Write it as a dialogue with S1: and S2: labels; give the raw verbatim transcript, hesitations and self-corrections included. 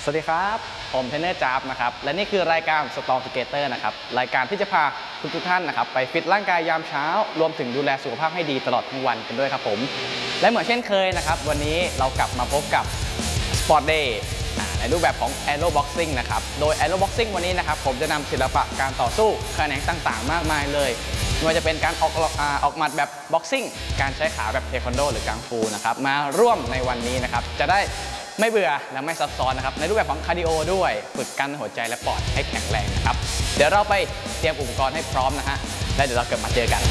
S1: สวัสดีครับผมเทรนเนอร์จ๊าบนะครับและนี่คือรายการ Strong Together นะครับรายการที่จะพาทุกทุกท่านนะครับไปฟิตร่างกายยามเช้ารวมถึงดูแลสุขภาพให้ดีตลอดทั้งวันกันด้วยครับผมและเหมือนเช่นเคยนะครับวันนี้เรากลับมาพบกับ Sport Day ในรูปแบบของ Aero Boxing นะครับโดย Aero Boxing วันนี้นะครับผมจะนำศิลปะการต่อสู้แขนงต่างๆมากมายเลยไม่ว่าจะเป็นการออกออกหมัดแบบบ็อกซิ่งการใช้ขาแบบเทควันโดหรือกังฟูนะครับมาร่วมในวันนี้นะครับจะได้ไม่เบื่อและไม่ซับซ้อนนะครับในรูปแบบของคาร์ดิโอด้วยฝึกกั้นหัวใจและปอดให้แข็งแรงนะครับเดี๋ยวเราไปเตรียมอุปกรณ์ให้พร้อมนะฮะแล้วเดี๋ยวเรากลับมาเจอกัน